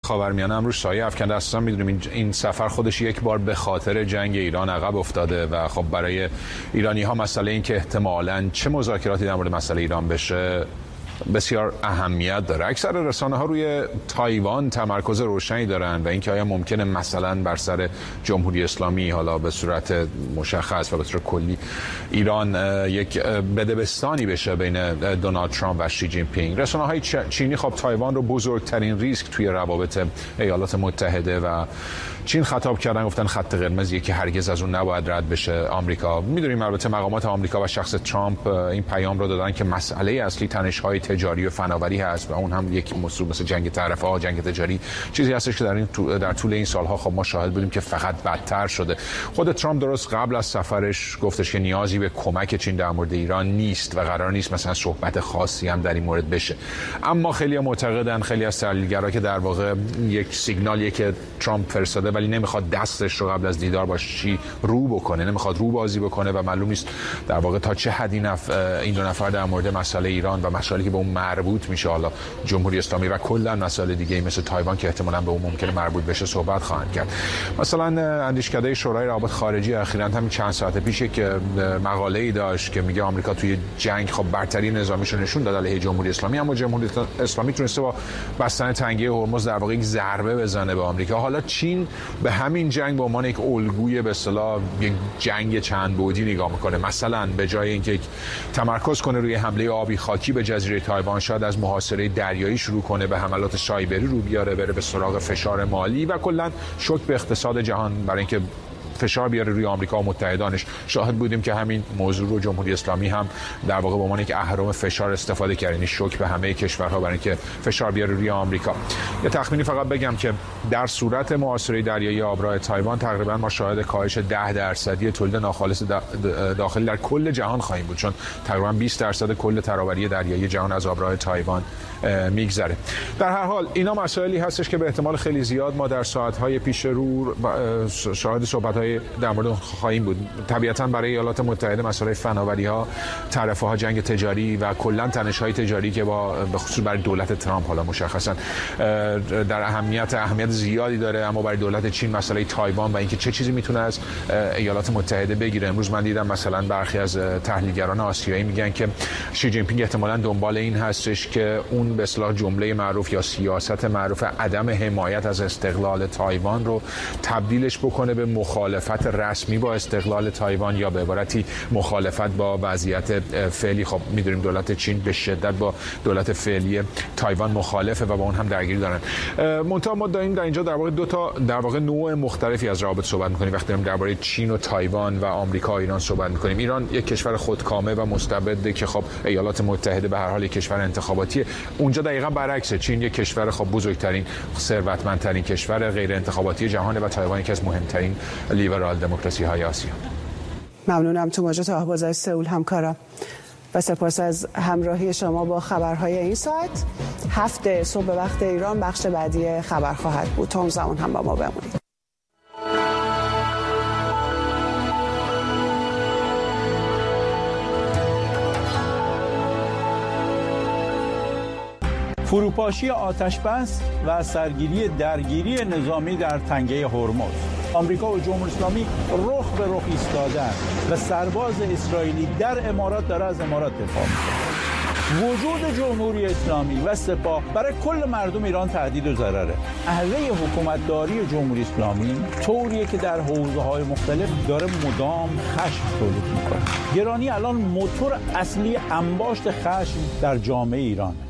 خاورمیانه امروز سایه افکنده. اصلا میدونیم این سفر خودش یک بار به خاطر جنگ ایران عقب افتاده و خب برای ایرانی ها مسئله این که احتمالاً چه مذاکراتی در مورد مسئله ایران بشه بسیار اهمیت داره. اکثر رسانه‌ها روی تایوان تمرکز روشنی دارن و اینکه آیا ممکنه مثلا بر سر جمهوری اسلامی حالا به صورت مشخص و به صورت کلی ایران یک بدبستانی بشه بین دونالد ترامپ و شی جین پینگ. رسانه‌های چینی خب تایوان رو بزرگترین ریسک توی روابط ایالات متحده و چین خطاب کردن، گفتن خط قرمزیه که هرگز از اون نباید رد بشه آمریکا. میدونیم البته مقامات آمریکا و شخص ترامپ این پیام رو دادن که مسئله اصلی تنش‌های تجاری و فناوری هست و اون هم یک موضوع مثل جنگ طرفه‌ها، جنگ تجاری چیزی هستش که در طول این سالها خب ما شاهد بودیم که فقط بدتر شده. خود ترامپ درست قبل از سفرش گفتش که نیازی به کمک چین در مورد ایران نیست و قرار نیست مثلا صحبت خاصی هم در این مورد بشه. اما خیلی معتقدن، خیلی از تحلیلگرا، که در واقع یک سیگنالیه که ترامپ فرستاده ولی نمیخواد دستش رو قبل از دیدار با شی رو بکنه، نمیخواد رو بازی بکنه و معلوم نیست در واقع تا چه حدی این دو نفر در مورد مسئله ایران و مسائلی که به اون مربوط میشه، حالا جمهوری اسلامی و کلا مسائل دیگه مثل تایوان که احتمالاً به اون ممکنه مربوط بشه صحبت خواهند کرد. مثلا اندیشکده شورای روابط خارجی اخیراً همین چند ساعت پیش یک مقاله‌ای داشت که میگه آمریکا توی جنگ خب برتری نظامیش رو نشون داد علیه جمهوری اسلامی، اما جمهوری اسلامی تونسته با بستن تنگه هرمز در واقع یک ضربه بزنه به آمریکا. حالا چین به همین جنگ به عنوان یک الگوی به اصطلاح یک جنگ چند بعدی نگاه میکنه. مثلا به جای اینکه تمرکز کنه روی حمله آبی خاکی به جزیره تایوان، شاید از محاصره دریایی شروع کنه، به حملات سایبری رو بیاره، بره به سراغ فشار مالی و کلا شوک به اقتصاد جهان برای اینکه فشار بیاره روی آمریکا و متحدانش. شاهد بودیم که همین موضوع رو جمهوری اسلامی هم در واقع به عنوان یک اهرم فشار استفاده کرد، یعنی شوک به همه کشورها برای اینکه فشار بیاره روی آمریکا. یه تخمینی فقط بگم که در صورت محاصره دریایی آبراه تایوان تقریبا ما شاهد کاهش 10% تولید ناخالص داخلی در کل جهان خواهیم بود، چون تقریبا 20% کل تراوری دریایی جهان از آبراه تایوان میگذره. در هر حال اینا مسائلی هستش که به احتمال خیلی زیاد ما در ساعت‌های پیش رو شاهد صحبت‌های در مورد خواهیم بود. طبیعتاً برای ایالات متحده مسائل فناوری‌ها، طرفه‌ها، جنگ تجاری و کلاً تنش‌های تجاری که به خصوص برای دولت ترامپ حالا مشخصاً در اهمیت زیادی داره، اما برای دولت چین مسئله تایوان و اینکه چه چیزی میتونه از ایالات متحده بگیره. امروز من دیدم مثلا برخی از تحلیلگران آسیایی میگن که شی جین پینگ احتمالاً دنبال این هستش که اون به اصطلاح جمله معروف یا سیاست معروف عدم حمایت از استقلال تایوان رو تبدیلش بکنه به مخالفت رسمی با استقلال تایوان یا به عبارتی مخالفت با وضعیت فعلی. خب میدونیم دولت چین به شدت با دولت فعلی تایوان مخالفه و با اون هم درگیری دارن. منتها ما داریم در اینجا در واقع دو تا در واقع نوع مختلفی از روابط صحبت می‌کنیم. وقتی داریم درباره چین و تایوان و آمریکا و ایران صحبت می‌کنیم، ایران یک کشور خودکامه و مستبده که خب ایالات متحده به هر حال یک کشور انتخاباتیه. اونجا دقیقاً برعکسه. چین یک کشور خب بزرگترین، ثروتمندترین کشور غیر انتخاباتی جهانه و تایوان یکی از مهمترین لیبرال دموکراسی‌های آسیا. ممنونم توماج طاه‌باز از سئول همکارم و سپاس از همراهی شما با خبرهای این ساعت. 7 صبح به وقت ایران بخش بعدی خبر خواهد بود. تا اون زمان هم با ما بمونید. فروپاشی آتش‌بس و سرگیری درگیری نظامی در تنگه هرمز. آمریکا و جمهوری اسلامی رخ به رخ ایستادن و سرباز اسرائیلی در امارات داره از امارات دفاع می‌کنه. وجود جمهوری اسلامی و سپاه برای کل مردم ایران تهدید و ضرره. اهله حکومتداری جمهوری اسلامی طوریه که در حوزه‌های مختلف داره مدام خشم تولید می‌کنه. گرانی الان موتور اصلی انباشت خشم در جامعه ایران.